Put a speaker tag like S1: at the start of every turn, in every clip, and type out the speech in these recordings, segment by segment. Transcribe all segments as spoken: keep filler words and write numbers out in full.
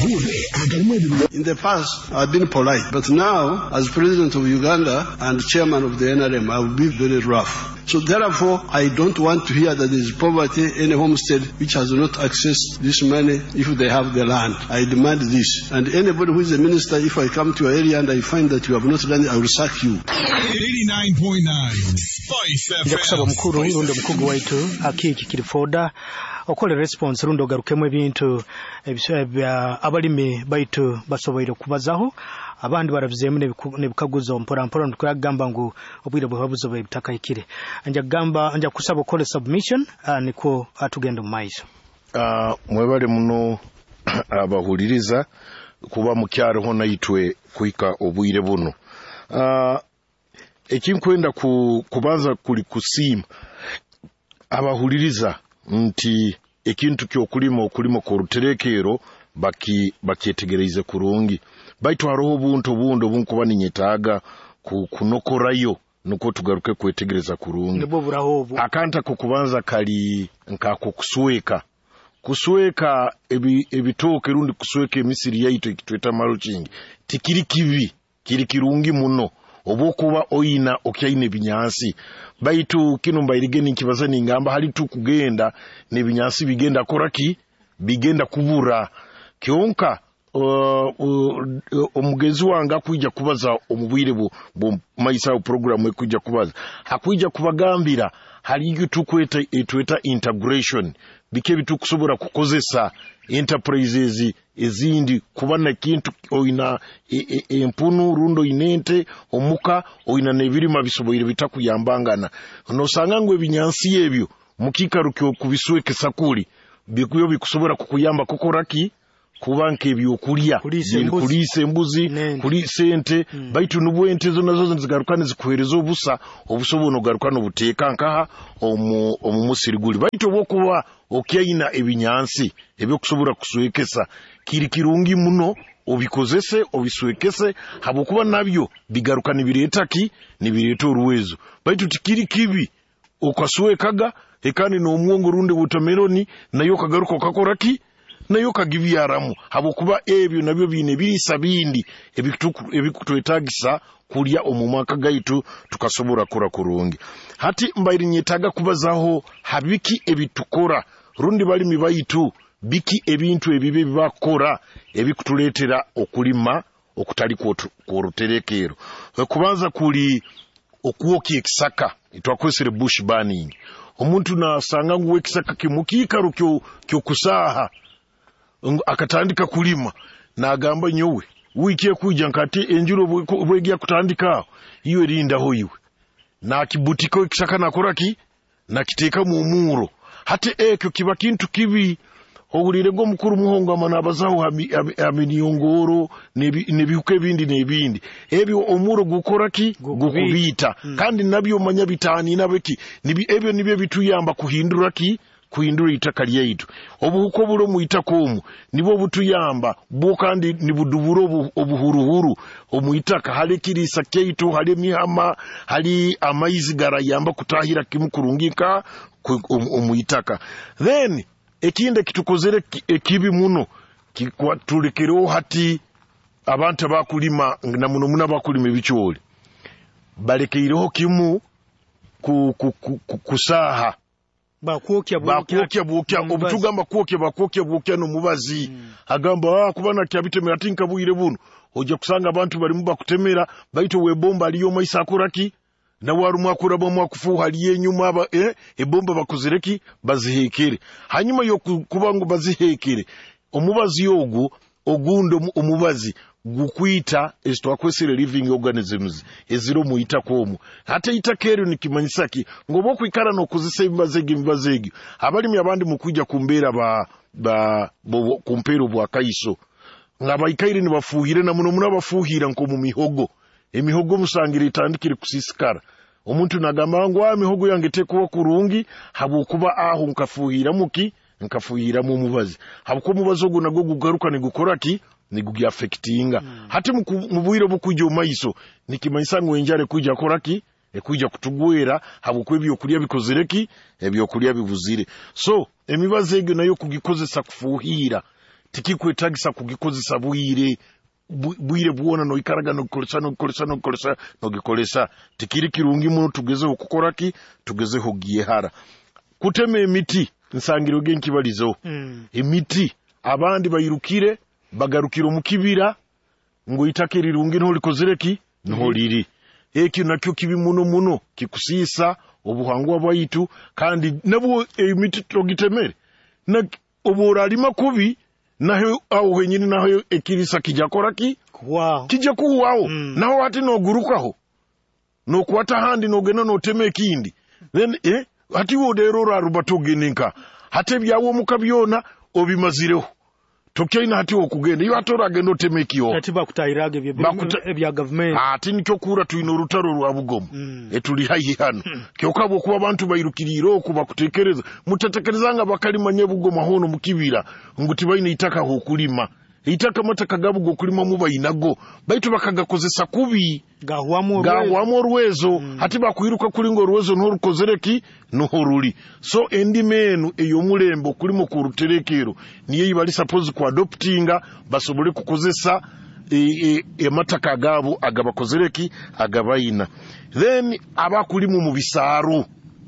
S1: In the past, I've been polite, but now, as president of Uganda and chairman of the N R M, I will be very rough. So therefore, I don't want to hear that there is poverty in a homestead which has not accessed this money if they have the land. I demand this. And anybody who is a minister, if I come to your area and I find that you have not done it, I will sack you.
S2: eighty-nine point nine Spice F M.
S3: Njakusaba mukuru rundo mkugu waitu akiki kirifoda okole response rundo garukemu ebintu ebya abalimi baitu basoboire kubazaho abandi baravuzemu nebikaguzo mpora mpora ndikugamba ngo obwire bwo babuzobe bitaka ikire anja gamba anja kusaba okole submission uh, niko atugenda mu maiso
S4: ah uh, mwebale muno abahuliriza kuba mu kyaro ho naitwe kuika obwire buno ah uh, ekinkwenda ku kubanza kuli kusima abahuliriza nti ekintu kyokulima okulima ko ruterekero baki bakyetegereze kurungi baitu haroho buntu bundo bunkuba ninyetaga ku kunokorayo nuko tugaruke kwetegereza kurungi
S3: nebo burahobo
S4: akanta ko kubanza kali nkako kusweka kusweka ebi ebitoke rundi kusweka emisiri yaitu ikitweta mulching tikiri kivi kiri kirungi muno obokuba oyina okyaine binyansi baitu kino mbairigeni nkibaza ningamba hali tu kugenda ne binyansi bigenda koraki bigenda kubura kionka omugezi uh, uh, wanga kujja kubaza omubwire bo maisa program ekujja kubaza hakujja kubagambira hali yitu kweta etweta integration bike bitu kusobora kukozesa enterprises ezindi kubana kintu oina empunu rundo inente omuka oina nebirima bisoboire bitakuyambangana nosanga ngwe binyansi ebyo mukikarukyo kubisweke sakuli bikuyo bikusobora kukuyamba kokoraki kubanke byokulya kulise embuzi kulise ente mm. baitu nubwente zo nazo nzigarukane zikuhereza obusa obusobono garukano buteeka nkaha omu omumusiriguli baitu bokuba okyaina ebinyansi ebyo kusobora kuswekesa kiri kirungi muno obikozese obiswekese habokuba nabyo bigarukane biretaki nibireto ruwezo baitu tikiri kibi okaswekaga ekani no mwongo runde watermeloni nayo kagaruka kakoraki nayo kagibyaramu habokuba ebyo nabyo bine bisa bindi ebikutwetagisa kulya omumaka gaitu tukasobora kura kurungi hati mbairi nyetaga kubazaho habiki ebitukora rundi bali mibaitu biki ebintu ebibe bibakora ebikutuletera okulima okutali kworuterekero kubanza kuli okuwoki ekisaka itwakwesere bush burning omuntu nasanga nguwe ekisaka kimukikaru kyo kyo kusaha akatandika kulima nagamba nyowe wiki ekujja nkati enjuro bwegiya kutandika iyo erinda hoyiwe na kibutiko ekisaka nakoraki nakiteeka mu muro hate ekyo kiba kintu kibi obulirego mukuru muhongo amana abazaho aminiyongoro nebihuke bindi nebindi ebyo omuro gukoraki gukubita hmm. kandi nabyo manya bitani nabeki nibi ebyo nibyo bituyamba kuhinduraki kuhindura itaka lyaitu obuhuko bulo muitakomu nibo butuyamba bo kandi nibuduburo obuhuruhuru omuitaka hali kirisa kyaitu hali mihama hali amaizi garayamba kutahira kimukurungika omuitaka then ekinde kitukozere ekibi muno kikwatulekero hati abantu bakulima na muno muna bakulima bicholi balekeireho kimu ku, ku, ku, ku kusaha
S3: bakwokya
S4: bakwokya bwokya obutugamba kwokya bakwokya bwokya no mubazi mm. agamba ah kubana kyabitemera atinka buyire buno oje kusanga abantu bali muba kutemera baito webomba aliyo maisa akuraki na warumu akura bo mwakufu haliye nyuma aba eh ebomba bakuzireki bazihekere hanyuma yo kubango bazihekere omubazi yogu ogundo omubazi gukwita estwakwesere living organisms eziro muita komu hata itakero nikimanyisaki ngobo kwikara no kuzisa ibazegi ibazegi abali myabandi mukujja kumbera ba ba kumpero bwa kaiso ngabayikaire ni bafuhire na muno muno bafuhira nko mu mihogo emihogo musangire itandikire kusisikara omuntu nagamba ngo amihogo yange tekuwa kurungi habukuba aho nkafuhira muki nkafuhira mu mubazi habuko mubazo go nago gugaruka ni gukoraki ni gugi affectinga hmm. hati mubuire bukujyo maiso nikimanyisa ngo enjare kujja koraki ekujja kutugwera habuko ebyo kulya bikozereki ebyo kulya bibuzire so emibaze ege nayo kugikozesa kufuhira tikikwetagisa kugikozesa bwire bwire buona no ikaraga no kolesa no kolesa no kolesa no gikolesa tikiri kirungi muno tugeze okukoraki tugeze hogiye hara kutema emiti nsangiro genkibalizo mm. emiti abandi bayirukire bagarukira mu kibira ngo itake rirungi no likozereki no liri eki nakyo kibi muno muno kikusisa obuhangwa bwayitu kandi nabo emiti togitemere na oboralima kubi naho aho henyini naho ekirisa kijakoraki
S3: wow
S4: kija kuwao mm. naho ati no gurukaho no kwata handi no gena no teme kindi then eh ati wodero rarubatogeninka hate byawo mukabyona obimazireho tokyaina hati okugenda iyo atora gendo temekiyo
S3: ati bakutayirage ebya government
S4: ati nicyo kura tuino rutaro rwa bugomo mm. etuli hayi hano mm. kyokabo kuba abantu bayirukiriro kuba kutekereza mutatekerezanga bakali manye bugomo hono mukibira nguti bayina itaka ho kulima itaka mataka gabugo kulima muba inago baitu bakagakozesa kubi
S3: gahwamo
S4: gahwamo rwezo mm. hati bakuyiruka kulingo rwezo no rukozereki no horuli so endi menu eyo mulembo kulimo ku ruterekero niye ibali suppose ku adoptinga basobole kukozesa e, e, e mataka gabo agabakozereki agabayina then abakulimu mu bisaru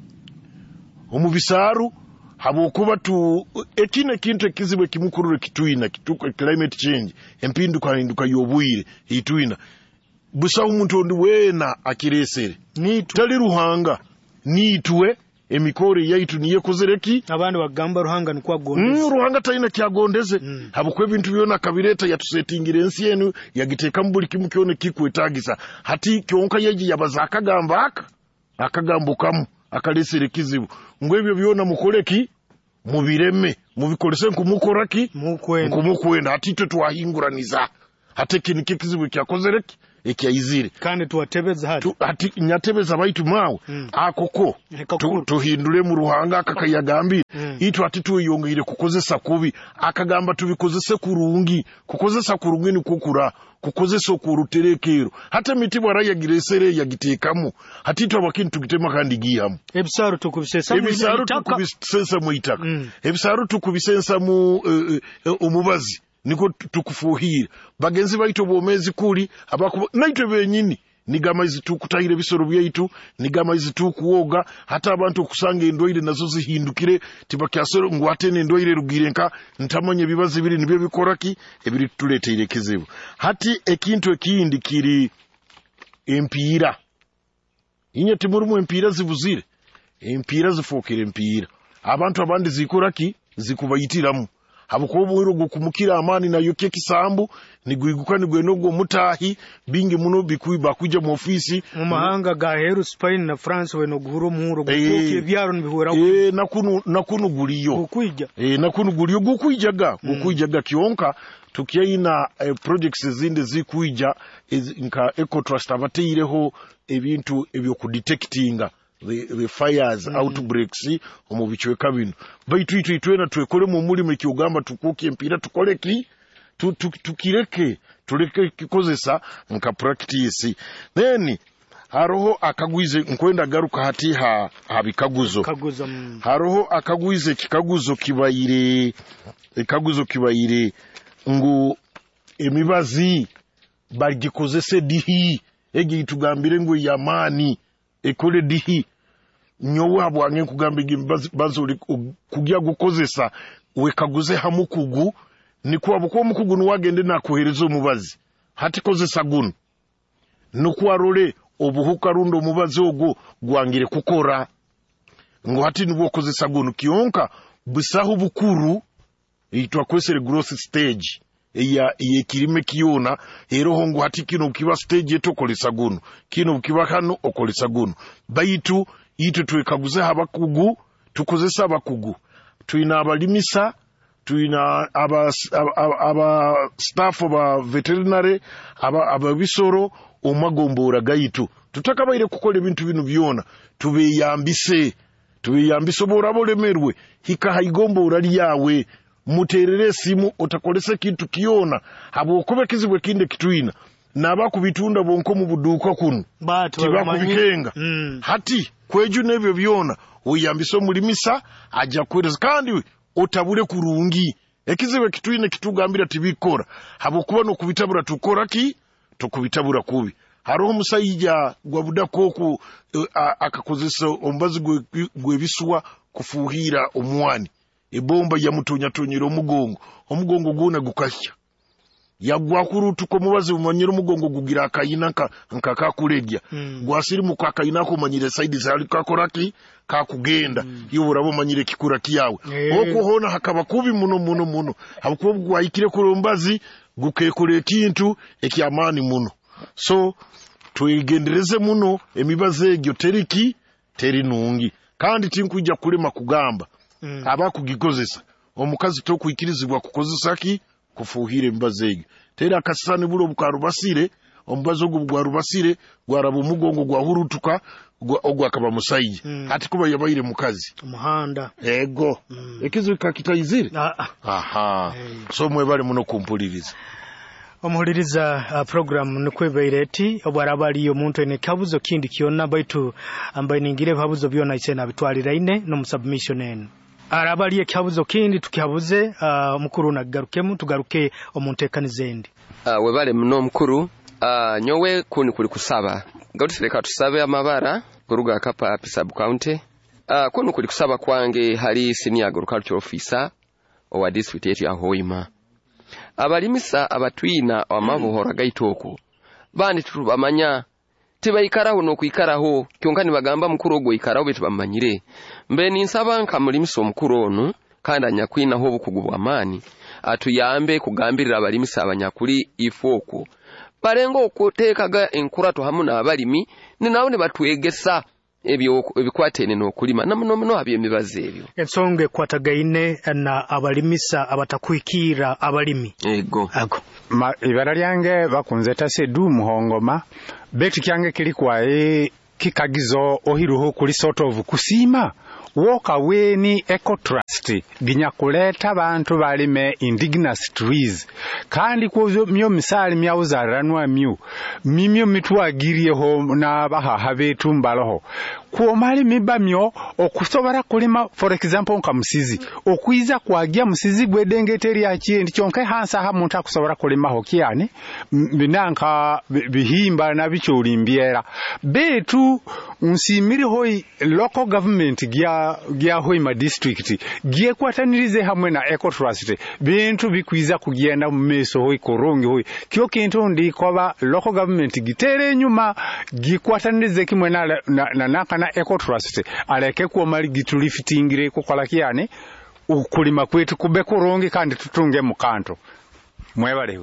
S4: mu bisaru habo kuba tu ekine kintu kizibwe kimukurure kituina kituko climate change empinduka hinduka yobwire ituina busa umuntu ndi wena akiresere nitu tali ruhanga nitwe emikore yaitu niye kozereki
S3: abandi bagamba ruhanga ni kwagondeze
S4: mm, ruhanga taina kyagondeze mm. habo kwe bintu byona kabireta yatusetingire ensi yenu yagiteka mbuli kimu kyone kikwetagisa hati kyonka yeji yabazaka gamba aka akagambo kamu akalesere kizibu ngwebyo byona mukoleki mubireme mubikolese nkumukoraki
S3: mukwenda
S4: nkumukwenda atito twahinguraniza hatekini kizibu kyakozereki ekyayizire
S3: kandi tuwatebeza hati
S4: tu, hati nyatebeza baitu mawe mm. akoko tu, tuhindule mu ruhanga akakayagambira mm. itu ati tuyongere kukozesa kubi akagamba tubikozese kurungi kukozesa kurungi ni kukura kukozesa okuruterekero hata mitibwa raya giresere yagitekamu hatito abakintu tugitema kandi giyamu
S3: ebisaru tukubisesa
S4: mu ebisaru tukubisesa mu itaka mm. ebisaru tukubisesa mu uh, uh, umubazi niko tukufuhira bagenzi baito bomezi kuli abakuba naito benyini nigama izi tukutayire bisoro byaitu nigama izi tukuoga hata abantu kusanga endoire nazo zihindukire tibakyasoro ngwatene endoire rugirenka ntamanye bibazi biri nibyo bikoraki ebiri tuleteire kizibu hati ekintu ekindi kiri empira inye timurumu empira zibuzire empira zifokere empira abantu abandi zikoraki zikubayitiramu habuko bwiro gukumukira amani na yoke kisambu nigwiguka nigwenogo mutahi bingi muno bikuiba kuja mu ofisi
S3: mu mahanga ga heru Spain na France weno guhuro muhuro gukoke byaro nibihora
S4: eh nakunu nakunu guliyo
S3: gukwija
S4: eh nakunu guliyo gukwijaga gukwijaga kionka tukiyaina eh, projects zinde zikuija nka eco trust abateireho ebintu ebyo ku detectinga the, the fires mm. outbreaks omu bichweka bino baitu itu itwena twekole mu mulimo kiugamba tukuki empira tukole ki tu, tu, tukireke tuleke kikozesa nka practice then haroho akagwize nkwenda garuka hati ha habikaguzo
S3: kaguzo mm.
S4: haroho akagwize kikaguzo kibayire ekaguzo kibayire ngu emibazi bagikozese dihi ege itugambire ngo yamani ekole dihi nyowa bwange kugambige bazo kugya gukozesa wekaguze hamukugu nikuwa buko mukugu nuwagende nakohereza omubazi hati kozesa guno nukuwa role obuhuka rundo omubazi ogo gwangire kukora ngo hati nibwo kozesa guno kionka busaho bukuru itwa kwesere growth stage eya yekirime kiona eroho ngo hati kino kiba stage etokolesa guno kino kiba hano okolesa guno baitu itu twekaguze abakugu tukozesa abakugu tuina abalimisa tuina aba aba, aba staff ba veterinary aba ababisoro omagombora gaitu tutakabaire kukola ebintu bino byona tubeyambise tubeyambise borabolemerwe hika haigombora liyawe muterere simu otakolesa kintu kiona abo kubekizibwe kinde kitwina naba kubitunda bonko mu buduka kuno tiba kubikenga mm. hati kweju nebyo byona oyambiso mulimisa aja kwereza kandi otabule kurungi ekizibe kitwine kitugambira tibikora habokuba no kubitabura tukora ki tukubitabura kubi hariho musayija gwabudako ku uh, akakozesa ombazi gwebiswa kufuhira omwani ebomba ya mutonya tonyero omugongo omugongo guna gukashya yagwa kurutuko mubazi umanyira omugongo gugira akayina nka nkakakulegya mm. gwasiri mu kakayina ko manyire side zali kakoraki kakugenda mm. yobura manyire kikura kiyawe yeah. Oko hona hakaba kubi muno muno muno habuko gwayikire kurombazi gukekole ekintu ekyamani muno so tuigendereze muno emibaze egyo teriki teri nungi kandi tinkujja kulema kugamba mm. abakugikozesa omukazi tokuikirizibwa kukozesa ki kufuhire mbaze egyo tera kasane bulo bukarubasire ombazo gwo bwarubasire gwarabo mugongo gwa hurutuka ogwa akaba musayije mm. ati kuba yabayire mukazi
S3: umuhanda
S4: ego mm. ekizo kakitayizire
S3: ah, ah.
S4: aha hey. So mwebale muno kumpuliriza
S3: omuhuliriza uh, program nikwebeire eti obwarabali omuntu ene kabuzo kindi kiona baitu ambaye ningire babuzo byona ichena bitwalira ine no submission en arabali kabuzo kindi tukihabuze uh, mukuru nagarukemu tugaruke omuntu ekanizendi
S5: uh, webale muno mukuru uh, nyowe kuni kuli kusaba gautireka tusabe amabara kuruga kapa sub county uh, kuni kuli kusaba kwange hali senior agricultural officer owa district yetu ya Hoima abalimisa abatwina amabuhora gaitoko bandi tubamanya tibayikaraho no kwikaraho kyonkani bagamba mukuru ogwo ikaraho bitu bamanyire mbe ninsaba nka mulimisa omukuru onu kandi anyakwina ho bukugubwa amani atuyambe kugambirira abalimisa abanyakuri ifoko barengo okutekaga enkurato hamuna abalimi ni nawo ne batwegesa ebyo ebikwatene no kulima namuno muno abye mibaze ebyo
S3: ensonge kwatagaine na abalimisa abatakwikira abalimi
S5: ego
S3: ago
S6: ma ibara lyange bakunze tase du muhongoma beti kyange kilikwae kikagizo ohiruho kuli sort of kusima woka weni ecotrust ginya kuleta bantu balime indigenous trees kandi kuzo myo misali myawuzaranwa myu mimyo mitwagiriyeho nabahaha betu mbaloho kuomali mibamyo okusobora kulima for example nka musizi okwiza kwagya musizi gwedengeteri akindi kyonke hansa ha muntu akusobora kulima ho kiyani binanka bihimba na bichulimbiera betu unsimiri hoi local government gya gya Hoima district giye kwatanirize hamwe na ecotrust bintu bikwiza kugenda mu meso hoi korongi hoi kyo kintu ndi kwaba local government gitere nyuma gikwatanirize kimwe na na, na, na na ecotrust aleke ku mali gituliftingire ko kwalakiane ukulima kwetu kube korongi kandi tutunge mukanto mwebaleho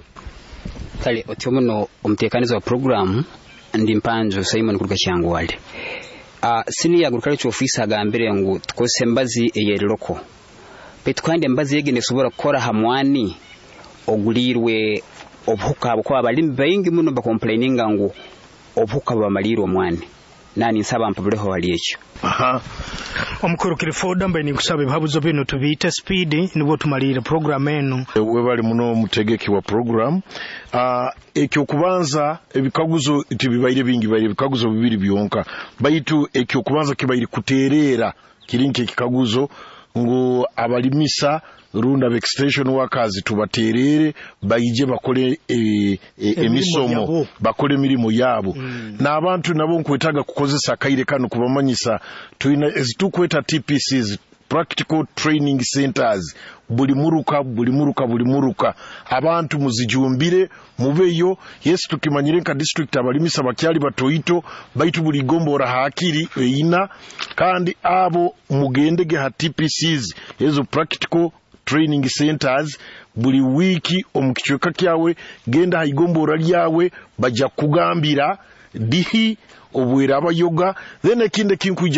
S7: kale otyomuno omutekanizo wa program ndi mpanjo Simon kuruka cyangwalde a uh, senior agricultural officer agambire ngo tukose mbazi eyeroko petwande mbazi yegene sobora kora hamwani ogulirwe obuhuka bwo abalimi bayingi muno ba complaininga ngo obuhuka bamaliro omwani nani nsaba mpabuleho waliyecho
S3: aha omukuru kirifoda mbe nikusabe babuzo bino tubita speed nibo tumalira program eno
S4: we bali muno mutegeki wa program ah uh, ekyo kubanza ebikaguzo tibibaire bingi baire ebikaguzo bibiri byonka baitu ekyo kubanza kibaire kuterera kirinke kikaguzo ngo abalimisa runda of extension workers tubaterere bayije bakole e, e, emisomo bakole mirimo yabo mm. na abantu nabo nkwetaga kukozesa kaire kanu kubamanyisa tuina ezitukweta T P Cs practical training centers buli muruka buli muruka buli muruka abantu muzijumbire mubeyo yesu tukimanyire nka district abalimisa bakyali batoito baitu buli gombora hakiri eina kandi abo mugendege ha T P Cs ezo practical training centers buli wiki omukichweka kyawe genda haigombora lyawe baja kugambira dihi obwera abayoga then ekinde kinkuja